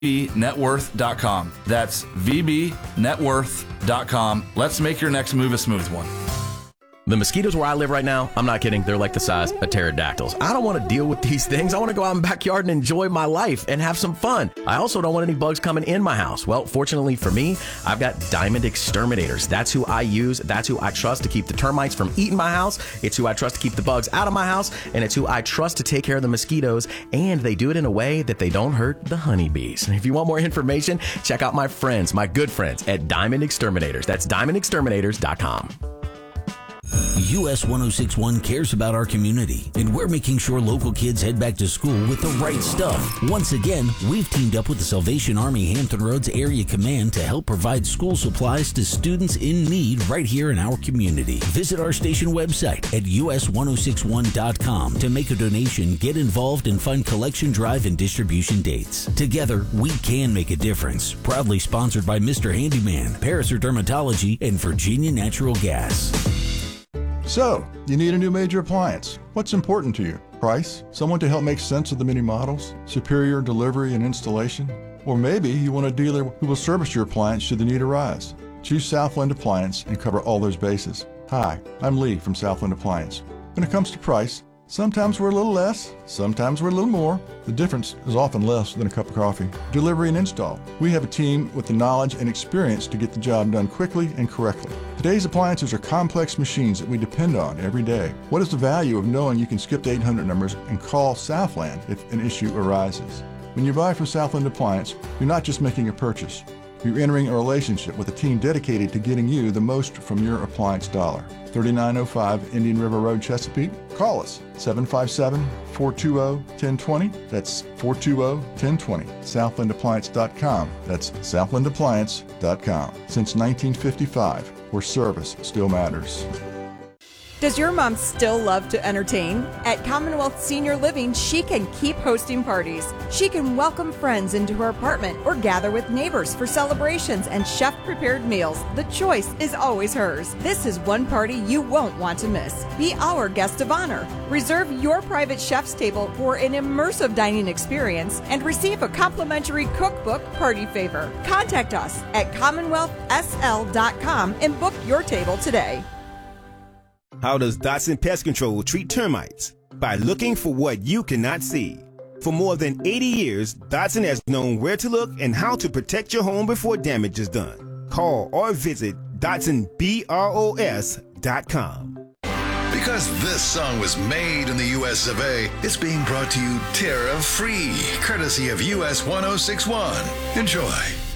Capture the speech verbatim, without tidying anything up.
net worth dot com. That's v b net worth dot com. Let's make your next move a smooth one. The mosquitoes where I live right now, I'm not kidding, they're like the size of pterodactyls. I don't want to deal with these things. I want to go out in the backyard and enjoy my life and have some fun. I also don't want any bugs coming in my house. Well, fortunately for me, I've got Diamond Exterminators. That's who I use. That's who I trust to keep the termites from eating my house. It's who I trust to keep the bugs out of my house. And it's who I trust to take care of the mosquitoes. And they do it in a way that they don't hurt the honeybees. And if you want more information, check out my friends, my good friends at Diamond Exterminators. That's diamond exterminators dot com. U S one oh six point one cares about our community, and we're making sure local kids head back to school with the right stuff. Once again, we've teamed up with the Salvation Army Hampton Roads Area Command to help provide school supplies to students in need right here in our community. Visit our station website at U S one oh six one dot com to make a donation, get involved, and find collection drive and distribution dates. Together, we can make a difference. Proudly sponsored by Mister Handyman, Paraser Dermatology, and Virginia Natural Gas. So, you need a new major appliance. What's important to you? Price? Someone to help make sense of the many models? Superior delivery and installation? Or maybe you want a dealer who will service your appliance should the need arise. Choose Southland Appliance and cover all those bases. Hi, I'm Lee from Southland Appliance. When it comes to price, sometimes we're a little less, sometimes we're a little more. The difference is often less than a cup of coffee. Delivery and install. We have a team with the knowledge and experience to get the job done quickly and correctly. Today's appliances are complex machines that we depend on every day. What is the value of knowing you can skip the eight hundred numbers and call Southland if an issue arises? When you buy from Southland Appliance, you're not just making a purchase. You're entering a relationship with a team dedicated to getting you the most from your appliance dollar. thirty-nine oh five Indian River Road, Chesapeake. Call us, seven five seven, four two zero, one zero two zero. That's four two zero, one zero two zero. southland appliance dot com. That's southland appliance dot com. Since nineteen fifty-five, where service still matters. Does your mom still love to entertain? At Commonwealth Senior Living, she can keep hosting parties. She can welcome friends into her apartment or gather with neighbors for celebrations and chef-prepared meals. The choice is always hers. This is one party you won't want to miss. Be our guest of honor. Reserve your private chef's table for an immersive dining experience and receive a complimentary cookbook party favor. Contact us at commonwealth s l dot com and book your table today. How does Dotson Pest Control treat termites? By looking for what you cannot see. For more than eighty years, Dotson has known where to look and how to protect your home before damage is done. Call or visit Dotson Bros dot com. Because this song was made in the U S of A, it's being brought to you tariff-free, courtesy of U S one oh six point one. Enjoy.